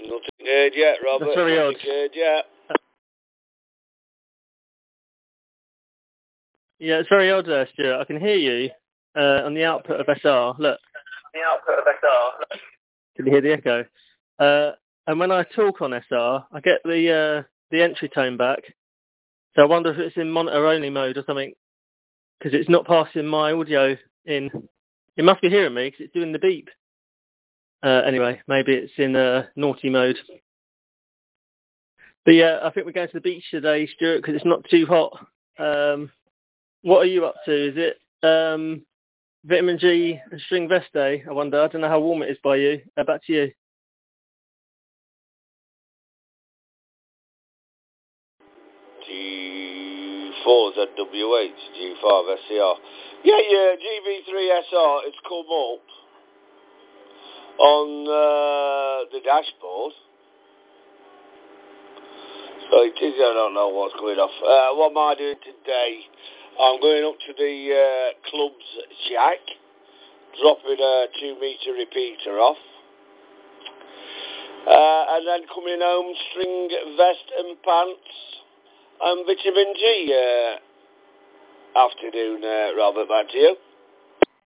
Nothing heard yet, Robert. That's very odd. Nothing heard yet. Yeah, it's very odd, Stuart. I can hear you on the output of SR. Look. The output of SR. Can you hear the echo? And when I talk on SR, I get the entry tone back. So I wonder if it's in monitor-only mode or something, because it's not passing my audio in. It must be hearing me, because it's doing the beep. Anyway, maybe it's in naughty mode. But yeah, I think we're going to the beach today, Stuart, because it's not too hot. What are you up to? Is it vitamin G and string vest day? I wonder. I don't know how warm it is by you. Back to you. G4 ZWH, G5 SCR. Yeah, GV3SR, it's come up on the dashboard. So it is, I don't know what's going off. What am I doing today? I'm going up to the club's shack, dropping a 2-metre repeater off. And then coming home, string vest and pants and vitamin G afternoon, Robert, back to you.